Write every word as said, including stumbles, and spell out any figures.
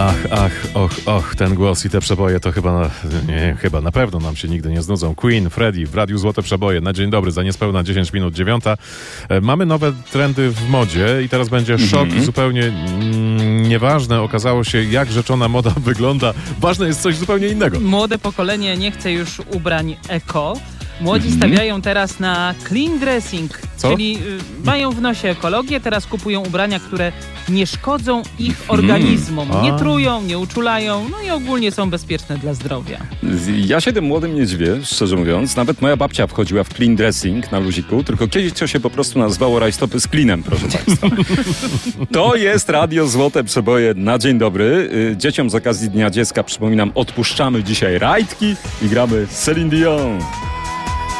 Ach, ach, och, och, ten głos i te przeboje to chyba, na, nie, chyba na pewno nam się nigdy nie znudzą. Queen, Freddie w Radiu Złote Przeboje. Na dzień dobry, za niespełna dziesięć minut dziewiąta. E, mamy nowe trendy w modzie i teraz będzie szok mm-hmm. zupełnie mm, nieważne. Okazało się, jak rzeczona moda wygląda. Ważne jest coś zupełnie innego. Młode pokolenie nie chce już ubrań eko. Młodzi Mhm. stawiają teraz na clean dressing, Co? czyli y, mają w nosie ekologię, teraz kupują ubrania, które nie szkodzą ich organizmom, A. nie trują, nie uczulają, no i ogólnie są bezpieczne dla zdrowia. Ja się tym młodym nie dziwię, szczerze mówiąc. Nawet moja babcia wchodziła w clean dressing na luziku, tylko kiedyś to się po prostu nazywało rajstopy z cleanem, proszę państwa. To jest Radio Złote Przeboje na dzień dobry. Dzieciom z okazji Dnia Dziecka, przypominam, odpuszczamy dzisiaj rajtki i gramy Celine Dion.